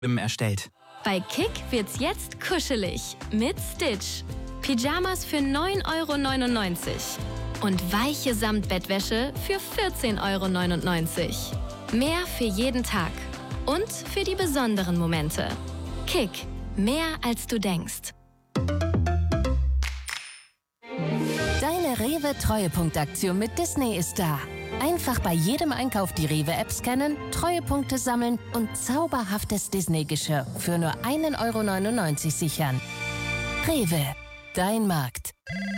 erstellt. Bei Kick wird's jetzt kuschelig mit Stitch. Pyjamas für 9,99 € und weiche Samtbettwäsche für 14,99 €. Mehr für jeden Tag und für die besonderen Momente. Kick, mehr als du denkst. Deine Rewe-Treuepunktaktion mit Disney ist da. Einfach bei jedem Einkauf die Rewe-App scannen, Treuepunkte sammeln und zauberhaftes Disney-Geschirr für nur 1,99 € sichern. Rewe, dein Markt.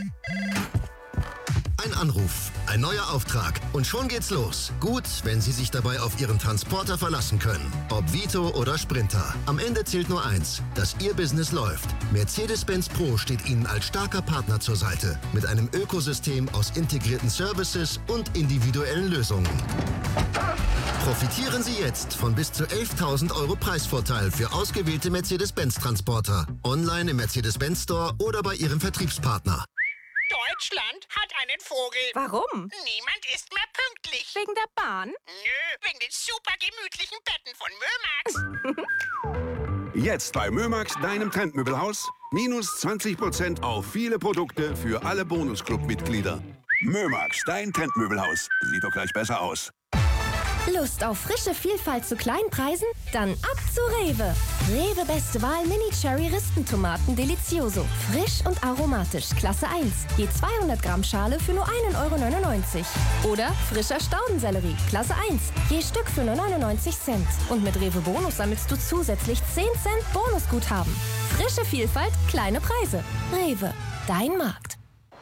Ein Anruf, ein neuer Auftrag und schon geht's los. Gut, wenn Sie sich dabei auf Ihren Transporter verlassen können. Ob Vito oder Sprinter. Am Ende zählt nur eins, dass Ihr Business läuft. Mercedes-Benz Pro steht Ihnen als starker Partner zur Seite. Mit einem Ökosystem aus integrierten Services und individuellen Lösungen. Profitieren Sie jetzt von bis zu 11.000 € Preisvorteil für ausgewählte Mercedes-Benz-Transporter. Online im Mercedes-Benz Store oder bei Ihrem Vertriebspartner. Deutschland hat einen Vogel. Warum? Niemand ist mehr pünktlich. Wegen der Bahn? Nö, wegen den super gemütlichen Betten von Mömax. Jetzt bei Mömax, deinem Trendmöbelhaus. Minus 20% auf viele Produkte für alle Bonusclub-Mitglieder. Mömax, dein Trendmöbelhaus. Sieht doch gleich besser aus. Lust auf frische Vielfalt zu kleinen Preisen? Dann ab zu Rewe. Rewe Beste Wahl Mini-Cherry-Ristentomaten Delicioso. Frisch und aromatisch, Klasse 1. Je 200 Gramm Schale für nur 1,99 € Oder frischer Staudensellerie, Klasse 1. Je Stück für nur 99 Cent. Und mit Rewe Bonus sammelst du zusätzlich 10 Cent Bonusguthaben. Frische Vielfalt, kleine Preise. Rewe, dein Markt.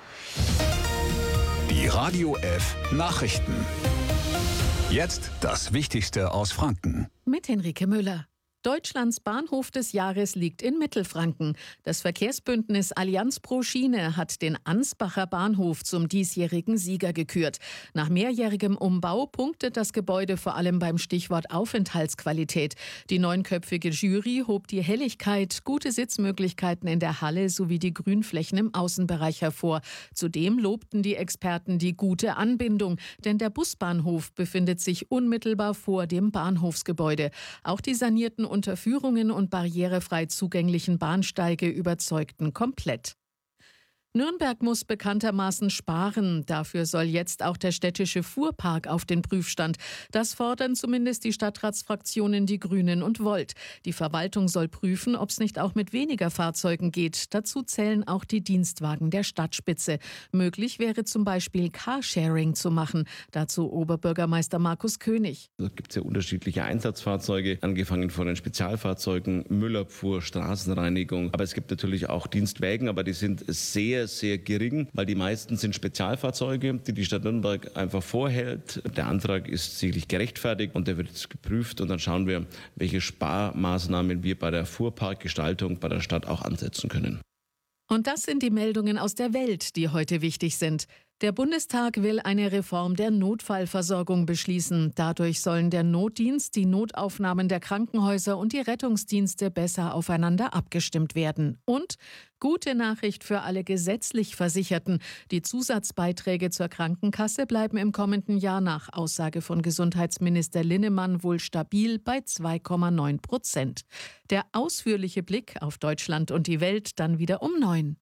Die Radio F Nachrichten. Jetzt das Wichtigste aus Franken. Mit Henrike Müller. Deutschlands Bahnhof des Jahres liegt in Mittelfranken. Das Verkehrsbündnis Allianz pro Schiene hat den Ansbacher Bahnhof zum diesjährigen Sieger gekürt. Nach mehrjährigem Umbau punktet das Gebäude vor allem beim Stichwort Aufenthaltsqualität. Die neunköpfige Jury hob die Helligkeit, gute Sitzmöglichkeiten in der Halle sowie die Grünflächen im Außenbereich hervor. Zudem lobten die Experten die gute Anbindung, denn der Busbahnhof befindet sich unmittelbar vor dem Bahnhofsgebäude. Auch die sanierten Unterführungen und barrierefrei zugänglichen Bahnsteige überzeugten komplett. Nürnberg muss bekanntermaßen sparen. Dafür soll jetzt auch der städtische Fuhrpark auf den Prüfstand. Das fordern zumindest die Stadtratsfraktionen Die Grünen und Volt. Die Verwaltung soll prüfen, ob es nicht auch mit weniger Fahrzeugen geht. Dazu zählen auch die Dienstwagen der Stadtspitze. Möglich wäre zum Beispiel Carsharing zu machen. Dazu Oberbürgermeister Markus König. Da gibt es ja unterschiedliche Einsatzfahrzeuge, angefangen von den Spezialfahrzeugen, Müllabfuhr, Straßenreinigung. Aber es gibt natürlich auch Dienstwägen, aber die sind sehr gering, weil die meisten sind Spezialfahrzeuge, die die Stadt Nürnberg einfach vorhält. Der Antrag ist sicherlich gerechtfertigt und der wird jetzt geprüft und dann schauen wir, welche Sparmaßnahmen wir bei der Fuhrparkgestaltung bei der Stadt auch ansetzen können. Und das sind die Meldungen aus der Welt, die heute wichtig sind. Der Bundestag will eine Reform der Notfallversorgung beschließen. Dadurch sollen der Notdienst, die Notaufnahmen der Krankenhäuser und die Rettungsdienste besser aufeinander abgestimmt werden. Und gute Nachricht für alle gesetzlich Versicherten. Die Zusatzbeiträge zur Krankenkasse bleiben im kommenden Jahr nach Aussage von Gesundheitsminister Linnemann wohl stabil bei 2,9%. Der ausführliche Blick auf Deutschland und die Welt dann wieder um 9.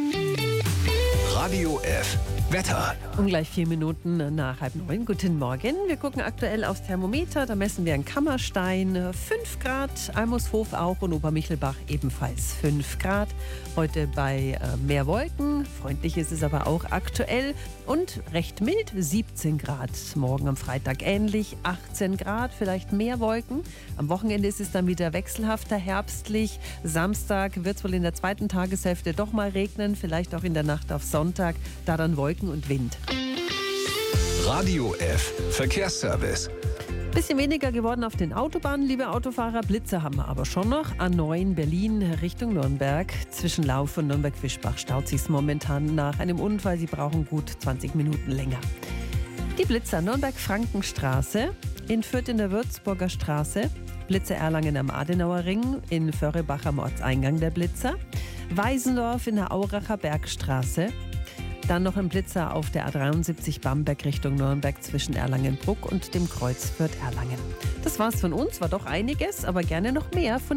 Radio F Wetter. Gleich 4 Minuten nach 8:30. Guten Morgen. Wir gucken aktuell aufs Thermometer. Da messen wir in Kammerstein 5 Grad, Almushof auch und Obermichelbach ebenfalls 5 Grad. Heute bei mehr Wolken. Freundlich ist es aber auch aktuell und recht mild, 17 Grad. Morgen am Freitag ähnlich, 18 Grad, vielleicht mehr Wolken. Am Wochenende ist es dann wieder wechselhafter, herbstlich. Samstag wird es wohl in der zweiten Tageshälfte doch mal regnen, vielleicht auch in der Nacht auf Sonntag, da dann Wolken und Wind. Radio F Verkehrsservice. Bisschen weniger geworden auf den Autobahnen, liebe Autofahrer. Blitzer haben wir aber schon noch. A9 Berlin Richtung Nürnberg. Zwischen Lauf und Nürnberg-Fischbach staut sich momentan nach einem Unfall. Sie brauchen gut 20 Minuten länger. Die Blitzer Nürnberg-Frankenstraße, in Fürth in der Würzburger Straße, Blitzer Erlangen am Adenauer Ring, in Förrebach am Ortseingang der Blitzer, Weisendorf in der Auracher Bergstraße, Dann noch ein Blitzer auf der A73 Bamberg Richtung Nürnberg zwischen Erlangen-Bruck und dem Kreuz Fürth-Erlangen. Das war's von uns, war doch einiges, aber gerne noch mehr von